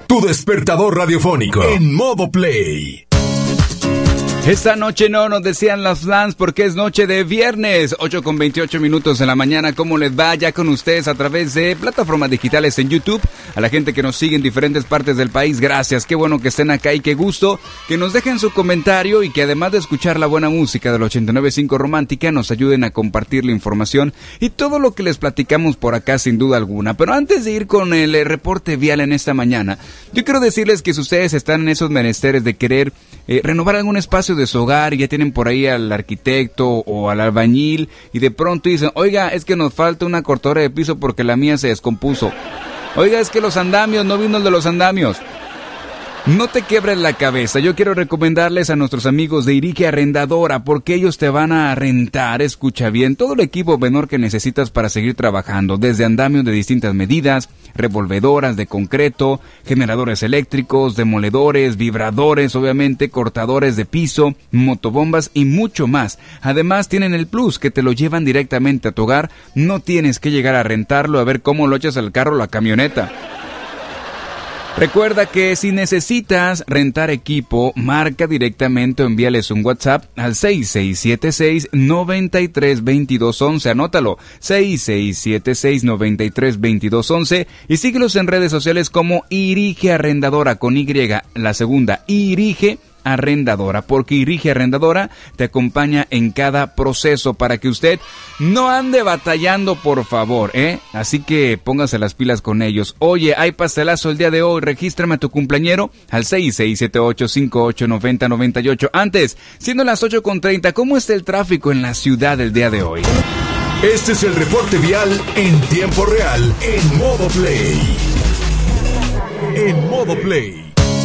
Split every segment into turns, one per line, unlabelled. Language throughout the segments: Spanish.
Tu despertador radiofónico en modo play.
Esta noche no nos decían las flans porque es noche de viernes, 8:28 de la mañana. ¿Cómo les va? Ya con ustedes a través de plataformas digitales en YouTube. A la gente que nos sigue en diferentes partes del país, gracias. Qué bueno que estén acá y qué gusto que nos dejen su comentario y que además de escuchar la buena música del 89.5 Romántica, nos ayuden a compartir la información y todo lo que les platicamos por acá sin duda alguna. Pero antes de ir con el reporte vial en esta mañana, yo quiero decirles que si ustedes están en esos menesteres de querer renovar algún espacio de su hogar y ya tienen por ahí al arquitecto o al albañil y de pronto dicen, oiga, es que nos falta una cortadora de piso porque la mía se descompuso. Oiga, es que los andamios, no vino el de los andamios. No te quiebres la cabeza, yo quiero recomendarles a nuestros amigos de Irique Arrendadora porque ellos te van a rentar, escucha bien, todo el equipo menor que necesitas para seguir trabajando, desde andamios de distintas medidas, revolvedoras de concreto, generadores eléctricos, demoledores, vibradores, obviamente, cortadores de piso, motobombas y mucho más. Además tienen el plus que te lo llevan directamente a tu hogar, no tienes que llegar a rentarlo a ver cómo lo echas al carro o la camioneta. Recuerda que si necesitas rentar equipo, marca directamente o envíales un WhatsApp al 6676-932211. Anótalo, 6676-932211 y síguelos en redes sociales como Irique Arrendadora con Y, la segunda, Irique Arrendadora, porque Irique Arrendadora te acompaña en cada proceso para que usted no ande batallando, por favor, Así que póngase las pilas con ellos. Oye, hay pastelazo el día de hoy, regístrame a tu cumpleañero al 6678589098. Antes, siendo las 8:30, ¿cómo está el tráfico en la ciudad el día de hoy?
Este es el reporte vial en tiempo real, en modo play. En modo play.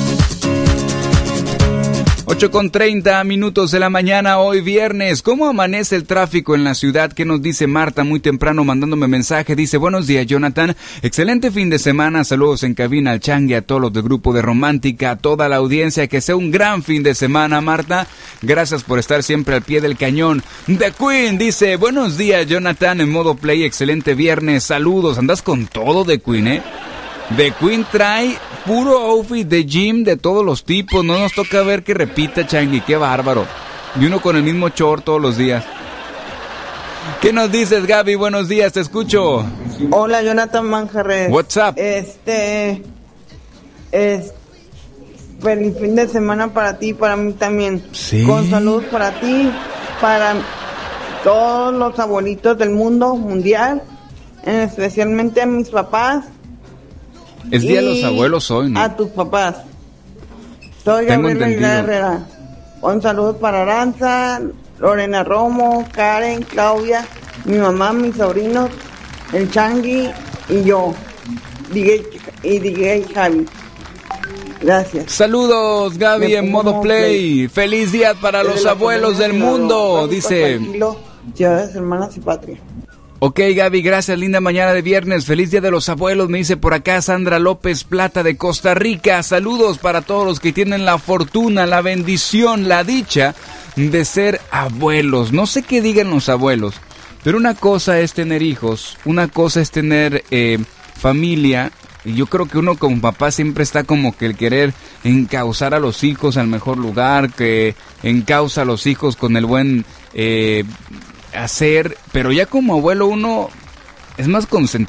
8:30 de la mañana, hoy viernes. ¿Cómo amanece el tráfico en la ciudad? ¿Qué nos dice Marta muy temprano mandándome mensaje? Dice, buenos días, Jonathan. Excelente fin de semana. Saludos en cabina al Changue, a todos los del grupo de Romántica, a toda la audiencia. Que sea un gran fin de semana, Marta. Gracias por estar siempre al pie del cañón. The Queen dice, buenos días, Jonathan, en modo play. Excelente viernes. Saludos. Andas con todo, The Queen, The Queen trae puro outfit de gym de todos los tipos. No nos toca ver que repita, Changi, qué bárbaro. Y uno con el mismo short todos los días. ¿Qué nos dices, Gaby? Buenos días, te escucho.
Hola, Jonathan Manjarres.
What's up?
Feliz fin de semana para ti y para mí también.
Sí.
Con saludos para ti, para todos los abuelitos del mundo mundial, especialmente a mis papás.
Es día de los abuelos hoy, ¿no?
A tus papás. Soy Gabriela Herrera. Un saludo para Aranza, Lorena Romo, Karen, Claudia, mi mamá, mis sobrinos, el Changi y yo, DJ Javi. Gracias.
Saludos, Gaby, en modo play. Feliz día para los abuelos del mundo, dice.
Ciudades, hermanas y patria.
Ok, Gaby, gracias, linda mañana de viernes, feliz día de los abuelos, me dice por acá Sandra López Plata de Costa Rica. Saludos para todos los que tienen la fortuna, la bendición, la dicha de ser abuelos. No sé qué digan los abuelos, pero una cosa es tener hijos, una cosa es tener familia. Y yo creo que uno como papá siempre está como que el querer encauzar a los hijos al mejor lugar, que encauza a los hijos con el buen hacer, pero ya como abuelo uno es más consentido.